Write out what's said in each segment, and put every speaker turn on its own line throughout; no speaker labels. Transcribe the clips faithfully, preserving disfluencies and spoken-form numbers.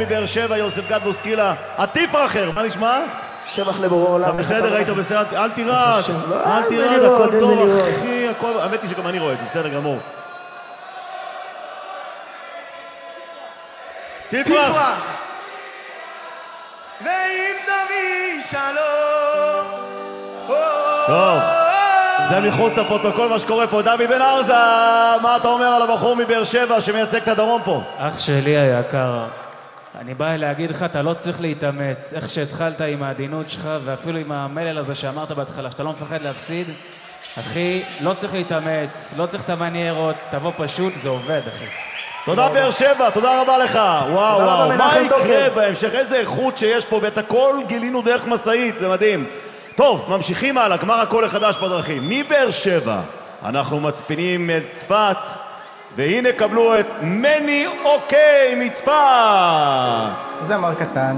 מבאר שבע, יוסף גד בוסקילה, עטיף אחר, מה נשמע?
שבח לבורא עולם.
אתה בסדר, היית בסדר, אל תירד,
לא,
אל
זה
תירד,
לראות,
הכל
איזה
טוב,
לראות.
אחי, הכל... האמת היא שגם אני רואה את זה, בסדר גמור. תפרח!
תפרח! ואם תביא שלום.
טוב, זה מחוץ לפרוטוקול מה שקורה פה. דוד בן ארזה, מה אתה אומר על הבחור מבאר שבע שמייצג את הדרום פה?
אח שלי היקר, אני בא להגיד לך, אתה לא צריך להתאמץ. איך שהתחלת עם העדינות שלך, ואפילו עם המלל הזה שאמרת בהתחלה, שאתה לא מפחד להפסיד, אחי, לא צריך להתאמץ, לא צריך את המניירות, תבוא פשוט, זה עובד, אחי.
תודה באר שבע, תודה רבה לך. וואו וואו, מה יקרה בהמשך? איזה איכות שיש פה, ואת הכל גילינו דרך מסעית, זה מדהים. טוב, ממשיכים הלאה, גמר הכל החדש בדרכים. מבאר שבע אנחנו מצפינים את צפת, והנה קבלו את מני אוקיי מצפת.
זמר קטן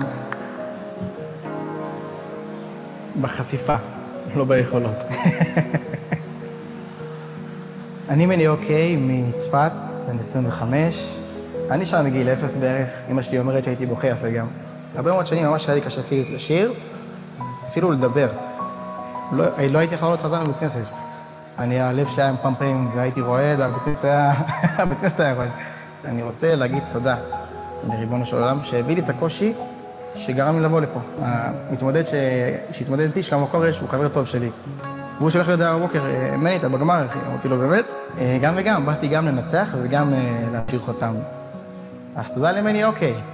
בחשיפה, לא ביכולות. אני מני אוקיי מצפת, בן עשרים וחמש. אני שם מגיל אפס בערך. אמא שלי אומרת שהייתי בוכה יפה גם. הרבה מאוד שנים ממש היה לי קשה פיזית לשיר, אפילו לדבר. לא, לא הייתי יכול להיות חזר מבית כנסת. אני, הלב שלי היה עם פמפים והייתי רועד, הבית כנסת היה רועד. אני רוצה להגיד תודה לריבונו של עולם שהביא לי את הקושי שגרם לי לבוא לפה. המתמודד שהתמודד איתי, שלמה קורש, הוא חבר טוב שלי. והוא שולח לי הודעה בבוקר, מני, אתה בגמר, אחי. אמרתי לו, באמת? גם וגם, באתי גם לנצח וגם להשאיר חותם. אז תודה למני, אוקיי.